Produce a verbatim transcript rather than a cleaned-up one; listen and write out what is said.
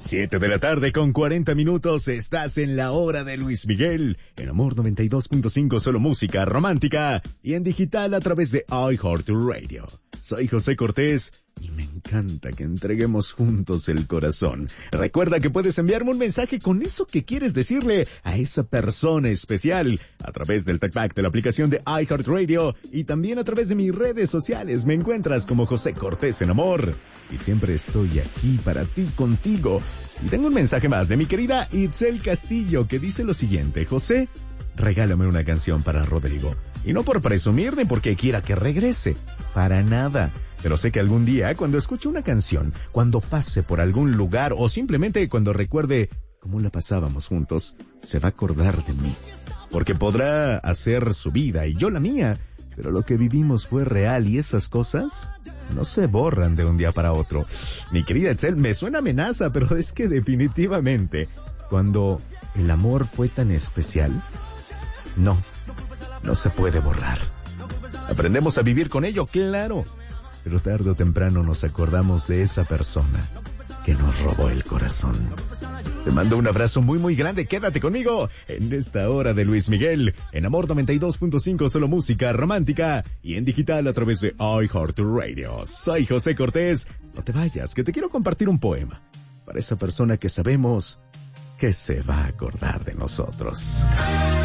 Siete de la tarde con cuarenta minutos, estás en la hora de Luis Miguel, en Amor noventa y dos punto cinco, solo música romántica, y en digital a través de iHeartRadio. Soy José Cortés, y me encanta que entreguemos juntos el corazón. Recuerda que puedes enviarme un mensaje con eso que quieres decirle a esa persona especial, a través del TalkBack de la aplicación de iHeartRadio, y también a través de mis redes sociales. Me encuentras como José Cortés en Amor, y siempre estoy aquí para ti, contigo. Y tengo un mensaje más de mi querida Itzel Castillo, que dice lo siguiente: José, regálame una canción para Rodrigo. Y no por presumir ni porque quiera que regrese, para nada. Pero sé que algún día, cuando escuche una canción, cuando pase por algún lugar o simplemente cuando recuerde cómo la pasábamos juntos, se va a acordar de mí. Porque podrá hacer su vida y yo la mía, pero lo que vivimos fue real y esas cosas no se borran de un día para otro. Mi querida Itzel, me suena amenaza, pero es que definitivamente, cuando el amor fue tan especial, no, no se puede borrar. Aprendemos a vivir con ello, claro, pero tarde o temprano nos acordamos de esa persona que nos robó el corazón. Te mando un abrazo muy muy grande, quédate conmigo en esta hora de Luis Miguel, en Amor noventa y dos punto cinco, solo música romántica, y en digital a través de iHeartRadio. Soy José Cortés, no te vayas, que te quiero compartir un poema para esa persona que sabemos que se va a acordar de nosotros.